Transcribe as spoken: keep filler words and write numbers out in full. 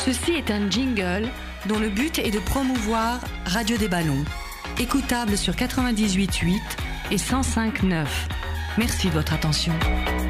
Ceci est un jingle dont le but est de promouvoir Radio des Ballons, écoutable sur quatre-vingt-dix-huit virgule huit et cent cinq virgule neuf. Merci de votre attention.